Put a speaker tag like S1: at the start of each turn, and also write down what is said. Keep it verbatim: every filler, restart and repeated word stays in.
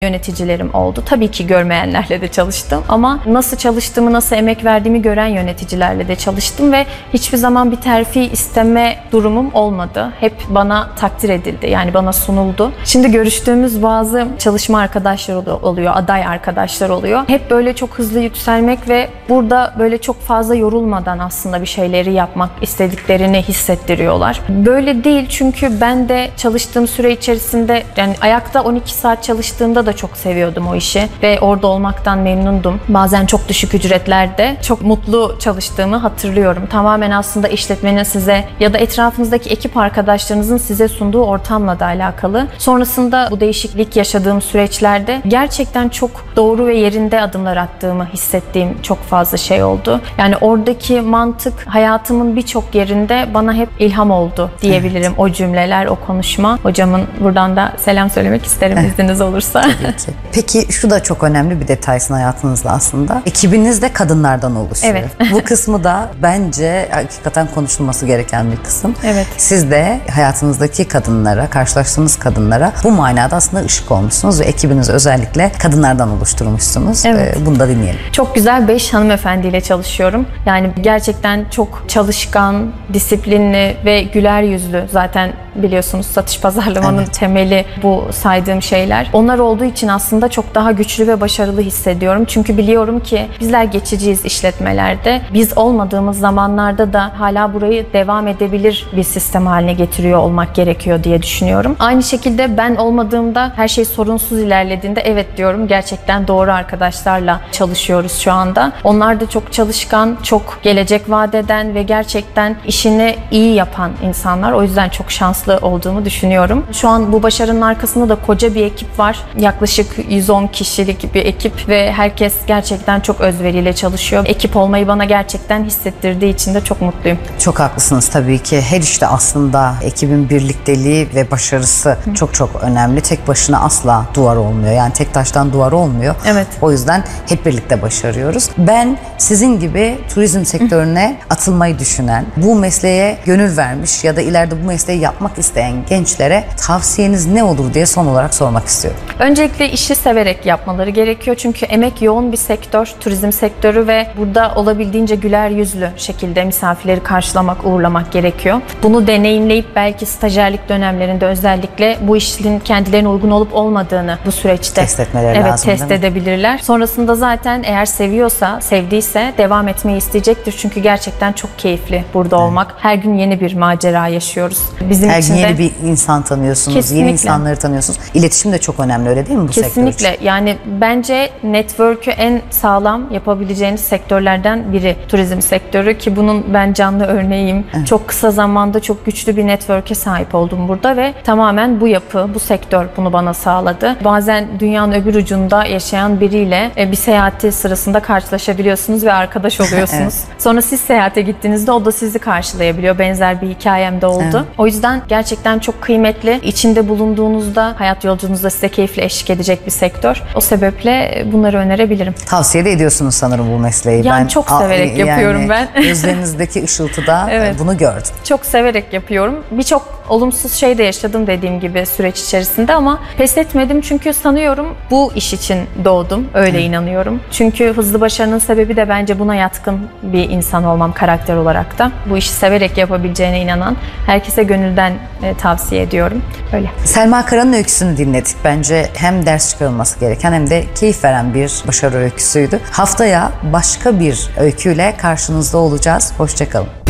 S1: yöneticilerim oldu. Tabii ki görmeyenlerle de çalıştım ama nasıl çalıştığımı, nasıl emek verdiğimi gören yöneticilerle de çalıştım ve hiçbir zaman bir terfi isteme durumum olmadı. Hep bana takdir edildi, yani bana sunuldu. Şimdi görüştüğümüz bazı çalışma arkadaşlar oluyor, aday arkadaşlar oluyor. Hep böyle çok hızlı yükselmek ve burada böyle çok fazla yorulmadan aslında bir şeyleri yapmak istediklerini hissettiriyorlar. Böyle değil, çünkü ben de çalıştığım süre içerisinde, yani ayakta on iki saat çalıştığımda da çok seviyordum o işi ve orada olmaktan memnundum. Bazen çok düşük ücretlerde çok mutlu çalıştığımı hatırlıyorum. Tamamen aslında işletmenin size ya da etrafınızdaki ekip arkadaşlarınızın size sunduğu ortamla da alakalı. Sonrasında bu değişiklik yaşadığım süreçlerde gerçekten çok doğru ve yerinde adımlar attığımı hissettiğim çok fazla şey oldu. Yani oradaki mantık hayatımın birçok yerinde bana hep ilham oldu diyebilirim. Evet. O cümleler, o konuşma. Hocamın buradan da selam söylemek isterim izniniz olursa.
S2: Peki şu da çok önemli bir detaysın hayatınızda aslında. Ekibiniz de kadınlardan oluşuyor.
S1: Evet.
S2: Bu kısmı da bence hakikaten konuşulması gereken bir kısım.
S1: Evet.
S2: Siz de hayatınızdaki kadınlara, karşılaştığınız kadınlara bu manada aslında ışık olmuşsunuz ve ekibinizi özellikle kadınlardan oluşturmuşsunuz.
S1: Evet.
S2: Bunu da dinleyelim.
S1: Çok güzel beş hanımefendiyle çalışıyorum. Yani gerçekten çok çalışkan, disiplinli ve güler yüzlü. Zaten biliyorsunuz satış pazarlamanın evet. temeli bu saydığım şeyler. Onlar olduğu için aslında çok daha güçlü ve başarılı hissediyorum. Çünkü biliyorum ki bizler geçiciyiz işletmelerde. Biz olmadığımız zamanlarda da hala burayı devam edebilir bir sistem haline getiriyor olmak gerekiyor diye düşünüyorum. Aynı şekilde ben olmadığımda her şey sorunsuz ilerlediğinde evet diyorum, gerçekten doğru arkadaşlarla çalışıyoruz şu anda. Onlar da çok çalışkan, çok gelecek vaat eden ve gerçekten işini iyi yapan insanlar. O yüzden çok şanslı olduğumu düşünüyorum. Şu an bu başarının arkasında da koca bir ekip var. Yaklaşık yüz on kişilik bir ekip ve herkes gerçekten çok özveriyle çalışıyor. Ekip olmayı bana gerçekten hissettirdiği için de çok mutluyum.
S2: Çok haklısınız tabii ki. Her işte aslında ekibin birlikteliği ve başarısı Hı. çok çok önemli. Tek başına asla duvar olmuyor. Yani tek taştan duvar olmuyor.
S1: Evet.
S2: O yüzden hep birlikte başarıyoruz. Ben sizin gibi turizm sektörüne Hı. atılmayı düşünen, bu mesleğe gönül vermiş ya da ileride bu mesleği yapmak isteyen gençlere tavsiyeniz ne olur diye son olarak sormak istiyorum.
S1: Öncelikle işi severek yapmaları gerekiyor. Çünkü emek yoğun bir sektör, turizm sektörü ve burada olabildiğince güler yüzlü şekilde misafirleri karşılamak, uğurlamak gerekiyor. Bunu deneyimleyip belki stajyerlik dönemlerinde özellikle bu işin kendilerine uygun olup olmadığını bu süreçte
S2: test etmeleri
S1: evet,
S2: lazım,
S1: test edebilirler. Sonrasında zaten eğer seviyorsa, sevdiyse devam etmeyi isteyecektir. Çünkü gerçekten çok keyifli burada evet. olmak. Her gün yeni bir macera yaşıyoruz. Bizim
S2: Her
S1: için
S2: gün
S1: de
S2: yeni bir insan tanıyorsunuz,
S1: kesinlikle.
S2: Yeni insanları tanıyorsunuz. İletişim de çok önemli, öyle değil mi bu
S1: Kesinlikle.
S2: sektör için?
S1: Yani bence network'ü en sağlam yapabileceğiniz sektörlerden biri turizm sektörü ki bunun ben canlı örneğiyim. Evet. Çok kısa zamanda çok güçlü bir network'e sahip oldum burada ve tamamen bu yapı, bu sektör bunu bana sağladı. Bazen dünyanın öbür ucunda yaşayan biriyle bir seyahati sırasında karşılaşabiliyorsunuz ve arkadaş oluyorsunuz. Evet. Sonra siz seyahate gittiğinizde o da sizi karşılayabiliyor. Benzer bir hikayem de oldu. Evet. O yüzden gerçekten çok kıymetli. İçinde bulunduğunuzda, hayat yolculuğunuzda size keyifle eşlik edecek bir sektör. O sebeple bunları önerebilirim.
S2: Tavsiye de ediyorsunuz sanırım bu mesleği.
S1: Yani
S2: ben
S1: çok severek yani yapıyorum ben.
S2: Gözlerinizdeki ışıltıda evet. bunu gördüm.
S1: Çok severek yapıyorum. Birçok olumsuz şey de yaşadım dediğim gibi süreç içerisinde ama pes etmedim çünkü sanıyorum bu iş için doğdum. Öyle Hı. inanıyorum. Çünkü hızlı başarının sebebi de bence buna yatkın bir insan olmam karakter olarak da. Bu işi severek yapabileceğine inanan herkese gönülden e, tavsiye ediyorum. Öyle.
S2: Selma Kara'nın öyküsünü dinledik. Bence hem ders çıkarılması gereken hem de keyif veren bir başarı öyküsüydü. Haftaya başka bir öyküyle karşınızda olacağız. Hoşça kalın.